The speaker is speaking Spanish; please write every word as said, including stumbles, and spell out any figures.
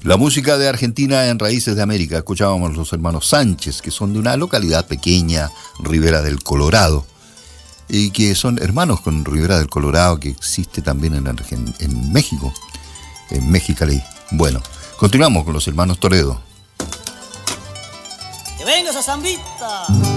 La música de Argentina en Raíces de América. Escuchábamos los hermanos Sánchez, que son de una localidad pequeña, Ribera del Colorado, y que son hermanos con Ribera del Colorado, que existe también en, Argen- en México, en Mexicali. Bueno, continuamos con los hermanos Toledo. ¡Que venga esa zambita!